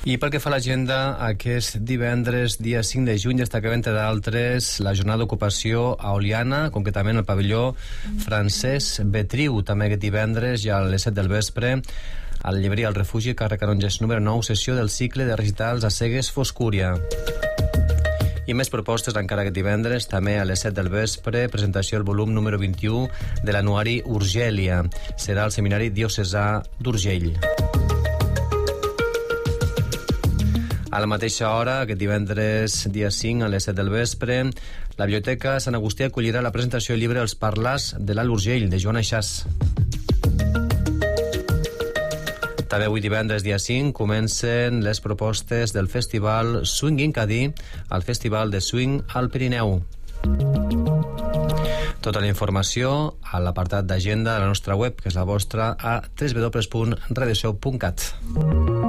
I pel que fa a l'agenda, aquest divendres, dia 5 de juny, destaquem entre d'altres la jornada d'ocupació a Oliana, concretament al pavelló Francesc Betriu. També aquest divendres, ja a les 7 del vespre, a la llibreria El Refugi, carrer Canonges número 9, sessió del cicle de recitals a Cegues Foscúria. I més propostes encara aquest divendres, també a les 7 del vespre, presentació del volum número 21 de l'anuari Urgèlia. Serà al Seminari Diocesà d'Urgell. A la mateixa hora, aquest divendres, dia 5, a les 7 del vespre, la Biblioteca Sant Agustí acollirà la presentació del llibre Els Parlars de l'Alt Urgell, de Joan Aixàs. També avui divendres, dia 5, comencen les propostes del festival Swinging Cadí al Festival de Swing al Pirineu. Tota la informació a l'apartat d'agenda de la nostra web, que és la vostra, a www.radioshow.cat.